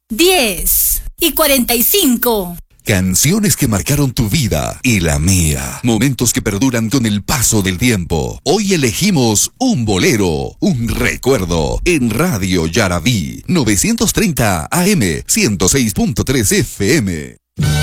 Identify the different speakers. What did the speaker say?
Speaker 1: 10:45.
Speaker 2: Canciones que marcaron tu vida y la mía. Momentos que perduran con el paso del tiempo. Hoy elegimos un bolero, un recuerdo. En Radio Yarabí, 930 AM, 106.3 FM.